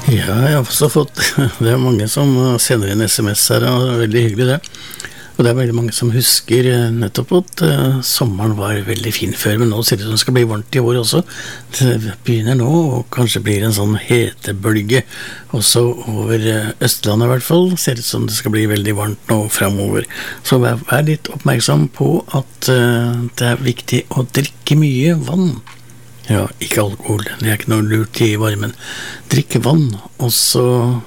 Ja, jeg har også fått Det er mange som sender inn SMS her, og det er veldig hyggelig det. Og det er veldig mange som husker nettopp at sommeren var veldig fin før, men nå ser det ut som det skal bli varmt i år også. Det begynner nå, og kanskje blir en sånn hetebølge også over Østlandet i hvert fall. Ser ut som det skal bli veldig varmt nå fremover. Så vær litt oppmerksom på at det er viktig å drikke mye vann. Ja, ikke alkohol, det er ikke noe lurt i varmen. Drikke vann, og så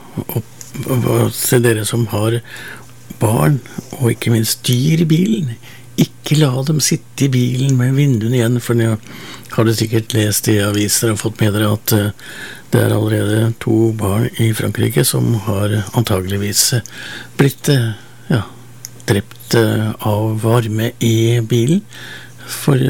til dere som har barn, og ikke minst dyr i bilen. Ikke la dem sitte i bilen med vinduene igjen, for nå har du sikkert lest i aviser og fått med dere at det er allerede 2 barn i Frankrike som har antageligvis blitt drept av varme i bilen, for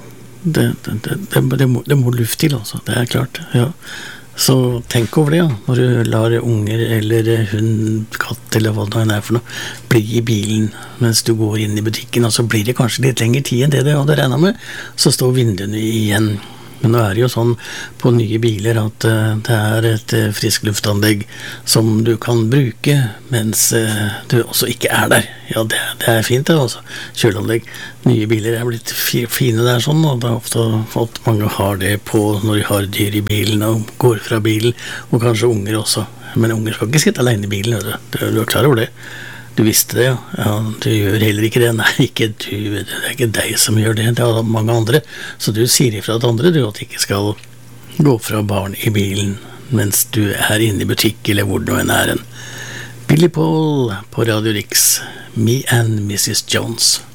det må luft til, altså. Det er klart, ja. Så tenk over det, ja, når du lar unger eller hund, katt eller hva det er for noe bli i bilen mens du går inn i butikken, og så blir det kanskje litt lengre tid enn det du hadde regnet med, så står vinduene igjen. Men nå er det jo sånn på nye biler at det er et friskluftanlegg som du kan bruke mens du også ikke er der. Ja, det er fint det, altså. Kjøleanlegg. Nye biler er blitt fine der sånn, og det er ofte at mange har det på når de har dyr i bilen og går fra bilen, og kanskje unger også. Men unger skal ikke sitte alene i bilen, du er klar over det. Du visste det, ja. Ja, du gjør heller ikke det. Nei, ikke du. Det er ikke deg som gjør det. Det er mange andre. Så du sier ifra til andre, du, at du ikke skal gå fra barn i bilen mens du er inne i butikk, eller hvor du enn er en. Billy Paul på Radio Rix. Me and Mrs. Jones.